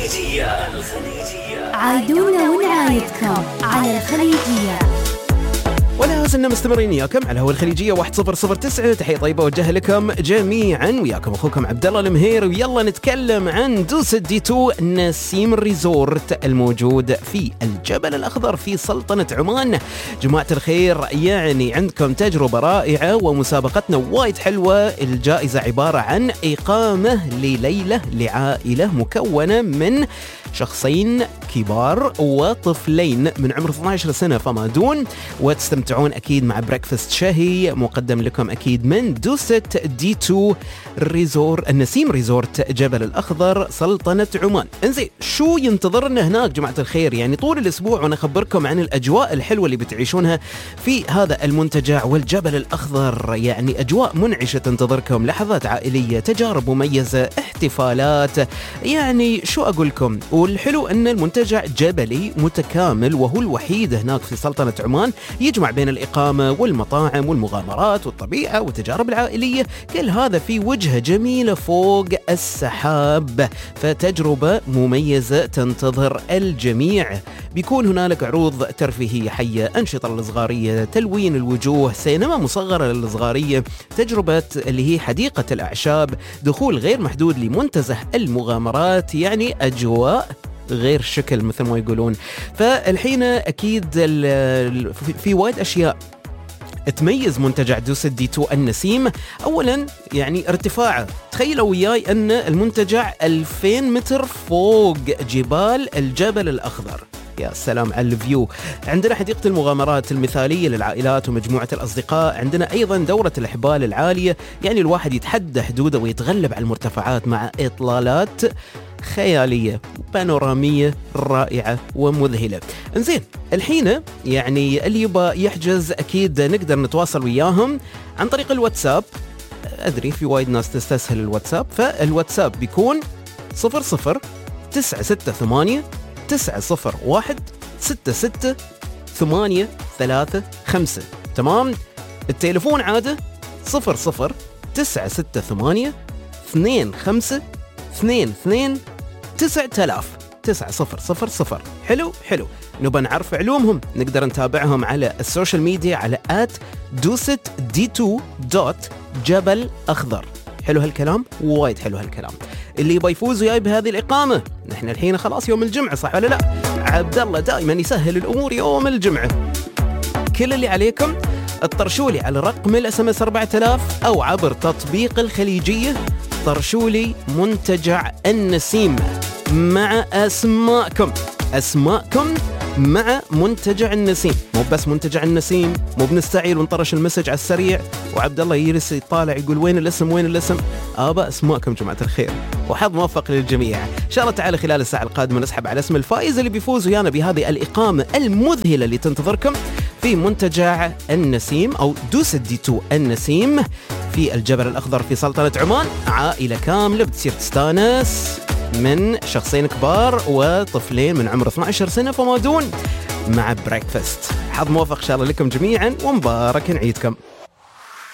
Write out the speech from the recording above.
عايدونا ونعايدكم على الخليجية. ولا زلنا مستمرين وياكم على هو الخليجية 1009. تحية طيبة وجه لكم جميعا، وياكم أخوكم عبد الله المهير، ويلا نتكلم عن دوست دي 2 نسيم ريزورت الموجود في الجبل الأخضر في سلطنة عمان. جماعة الخير، يعني عندكم تجربة رائعة ومسابقتنا وايد حلوة. الجائزة عبارة عن إقامة لليلة لعائلة مكونة من شخصين كبار وطفلين من عمر 12 سنة فما دون، وتستمتعون أكيد مع بريكفاست شهي مقدم لكم أكيد من دوست دي 2 النسيم ريزورت جبل الأخضر سلطنة عمان. انزين، شو ينتظرنا هناك جماعة الخير؟ يعني طول الأسبوع وأنا أخبركم عن الأجواء الحلوة اللي بتعيشونها في هذا المنتجع والجبل الأخضر. يعني أجواء منعشة تنتظركم، لحظات عائلية، تجارب مميزة، احتفالات، يعني شو أقولكم. والحلو أن المنتجع جبلي متكامل، وهو الوحيد هناك في سلطنة عمان يجمع بين الإقامة والمطاعم والمغامرات والطبيعة والتجارب العائلية، كل هذا في وجهة جميلة فوق السحاب. فتجربة مميزة تنتظر الجميع. بيكون هنالك عروض ترفيهية حية، أنشطة للصغارية، تلوين الوجوه، سينما مصغرة للصغارية، تجربة اللي هي حديقة الأعشاب، دخول غير محدود لمنتزه المغامرات، يعني أجواء غير شكل مثل ما يقولون. فالحين أكيد في وايد أشياء تميز منتجع دوست دي 2 النسيم. أولا يعني ارتفاعه، تخيلوا وياي أن المنتجع 2000 متر فوق جبال الجبل الأخضر. يا سلام على الفيو. عندنا حديقة المغامرات المثالية للعائلات ومجموعة الأصدقاء. عندنا أيضا دورة الإحبال العالية، يعني الواحد يتحدى حدوده ويتغلب على المرتفعات مع إطلالات خيالية بانورامية رائعة ومذهلة. انزين، الحين يعني اللي يبغى يحجز أكيد نقدر نتواصل وياهم عن طريق الواتساب. أدري في وايد ناس تستسهل الواتساب، فالواتساب بيكون 00-968 901 66-835. تمام. التليفون عادة 00-968 25 22 9000 9000. حلو. نبى نعرف علومهم، نقدر نتابعهم على السوشيال ميديا على @dost2.jabal-أخضر. حلو هالكلام، وايد حلو هالكلام. اللي يبغى يفوز وياي بهذه الإقامة، نحن الحين خلاص يوم الجمعة، صح ولا لا؟ عبد الله دائما يسهل الأمور يوم الجمعة. كل اللي عليكم اطرشولي على رقم الSMS 4000 أو عبر تطبيق الخليجية، طرشولي منتجع النسيم مع أسماءكم مع منتجع النسيم. مو بس منتجع النسيم، مو بنستعيل ونطرش المسج على السريع وعبد الله يجلس يطالع يقول وين الاسم. ابا اسماءكم جماعة الخير، وحظ موفق للجميع. ان شاء الله تعالى خلال الساعة القادمة نسحب على اسم الفائز اللي بيفوز ويانا بهذه الإقامة المذهلة اللي تنتظركم في منتجع النسيم أو دوست دي 2 النسيم في الجبل الأخضر في سلطنة عمان. عائلة كاملة بتصير تستانس من شخصين كبار وطفلين من عمر 12 سنة فما دون، مع بريكفاست. حظ موفق إن شاء الله لكم جميعا، ومبارك عيدكم.